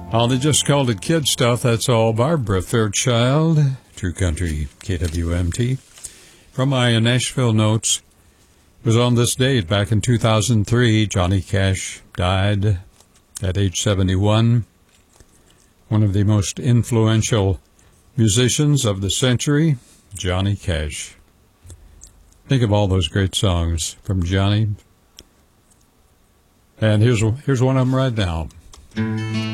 Oh, they just called it kid stuff, that's all. Barbara Fairchild, True Country KWMT. From my Nashville notes, it was on this date back in 2003, Johnny Cash died at age 71. One of the most influential musicians of the century, Johnny Cash. Think of all those great songs from Johnny. And here's one of them right now.